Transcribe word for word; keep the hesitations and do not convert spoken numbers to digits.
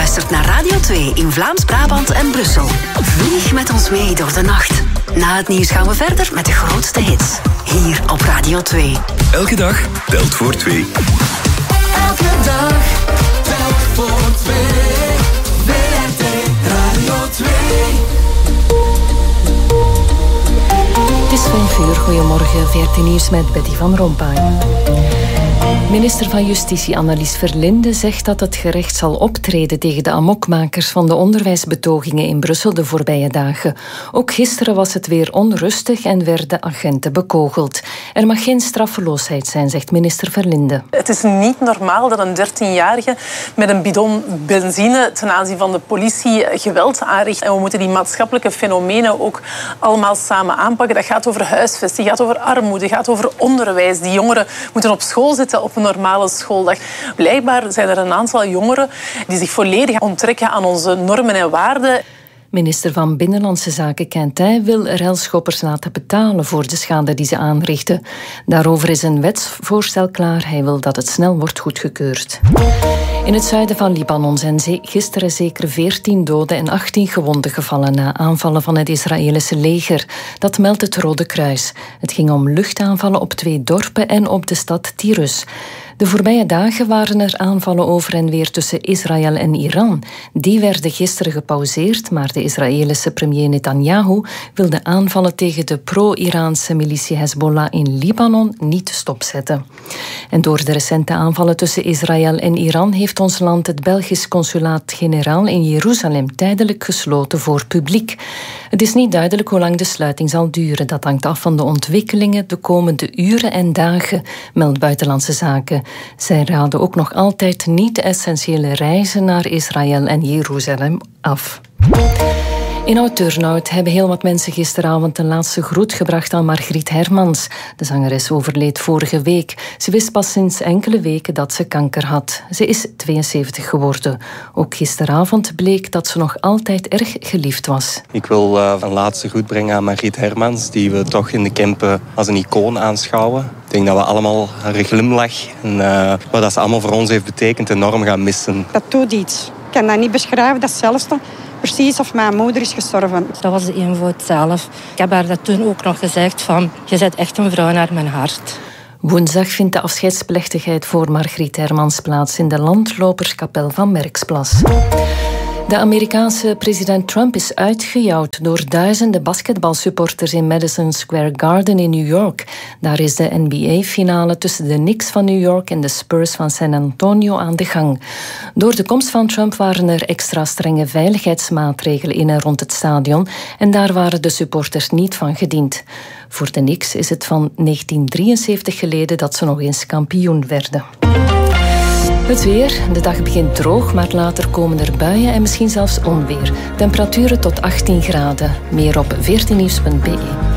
luistert naar Radio twee in Vlaams-Brabant en Brussel. Vlieg met ons mee door de nacht. Na het nieuws gaan we verder met de grootste hits. Hier op Radio twee. Elke dag telt voor twee. Elke dag telt voor twee. V R T Radio twee. Het is vijf uur. Goedemorgen. V R T Nieuws met Betty van Rompuy. Minister van Justitie Annelies Verlinde zegt dat het gerecht zal optreden tegen de amokmakers van de onderwijsbetogingen in Brussel de voorbije dagen. Ook gisteren was het weer onrustig en werden agenten bekogeld. Er mag geen straffeloosheid zijn, zegt minister Verlinde. Het is niet normaal dat een dertienjarige met een bidon benzine ten aanzien van de politie geweld aanricht. En we moeten die maatschappelijke fenomenen ook allemaal samen aanpakken. Dat gaat over huisvesting, gaat over armoede, gaat over onderwijs. Die jongeren moeten op school zitten op een normale schooldag. Blijkbaar zijn er een aantal jongeren die zich volledig onttrekken aan onze normen en waarden. Minister van Binnenlandse Zaken Quintin wil relschoppers laten betalen voor de schade die ze aanrichten. Daarover is een wetsvoorstel klaar. Hij wil dat het snel wordt goedgekeurd. In het zuiden van Libanon zijn gisteren zeker veertien doden en achttien gewonden gevallen na aanvallen van het Israëlische leger. Dat meldt het Rode Kruis. Het ging om luchtaanvallen op twee dorpen en op de stad Tirus. De voorbije dagen waren er aanvallen over en weer tussen Israël en Iran. Die werden gisteren gepauzeerd, maar de Israëlische premier Netanyahu wil de aanvallen tegen de pro-Iraanse militie Hezbollah in Libanon niet stopzetten. En door de recente aanvallen tussen Israël en Iran heeft ons land het Belgisch consulaat-generaal in Jeruzalem tijdelijk gesloten voor publiek. Het is niet duidelijk hoe lang de sluiting zal duren. Dat hangt af van de ontwikkelingen de komende uren en dagen, meldt Buitenlandse Zaken. Zij raden ook nog altijd niet-essentiële reizen naar Israël en Jeruzalem af. In Oud-Turnhout hebben heel wat mensen gisteravond een laatste groet gebracht aan Margriet Hermans. De zangeres overleed vorige week. Ze wist pas sinds enkele weken dat ze kanker had. Ze is tweeënzeventig geworden. Ook gisteravond bleek dat ze nog altijd erg geliefd was. Ik wil uh, een laatste groet brengen aan Margriet Hermans, die we toch in de Kempen als een icoon aanschouwen. Ik denk dat we allemaal haar glimlach en uh, wat dat ze allemaal voor ons heeft betekend enorm gaan missen. Dat doet iets. Ik kan dat niet beschrijven, dat is hetzelfde. Precies of mijn moeder is gestorven. Dat was de eenvoud zelf. Ik heb haar dat toen ook nog gezegd van, je bent echt een vrouw naar mijn hart. Woensdag vindt de afscheidsplechtigheid voor Margriet Hermans plaats in de landloperskapel van Merksplas. De Amerikaanse president Trump is uitgejouwd door duizenden basketbalsupporters in Madison Square Garden in New York. Daar is de N B A-finale tussen de Knicks van New York en de Spurs van San Antonio aan de gang. Door de komst van Trump waren er extra strenge veiligheidsmaatregelen in en rond het stadion en daar waren de supporters niet van gediend. Voor de Knicks is het van negentien drieënzeventig geleden dat ze nog eens kampioen werden. Het weer. De dag begint droog, maar later komen er buien en misschien zelfs onweer. Temperaturen tot achttien graden. Meer op veertien nieuws punt b e.